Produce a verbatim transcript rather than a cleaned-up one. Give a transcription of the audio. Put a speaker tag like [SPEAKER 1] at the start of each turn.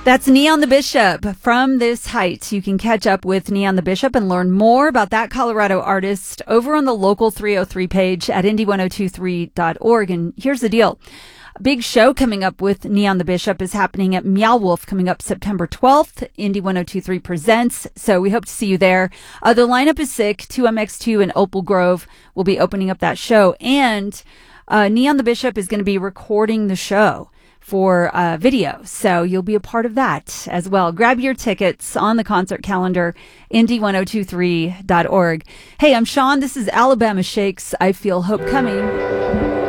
[SPEAKER 1] That's Neon the Bishop. From this height, you can catch up with Neon the Bishop and learn more about that Colorado artist over on the Local three oh three page at indy ten twenty-three dot org. And here's the deal. A big show coming up with Neon the Bishop is happening at Meow Wolf coming up September twelfth. Indy ten twenty-three presents, so we hope to see you there. Uh, the lineup is sick. two M X two and Opal Grove will be opening up that show. And uh, Neon the Bishop is going to be recording the show for uh, video. So you'll be a part of that as well. Grab your tickets on the concert calendar, indy ten twenty-three dot org. Hey, I'm Sean. This is Alabama Shakes. I Feel Hope Coming.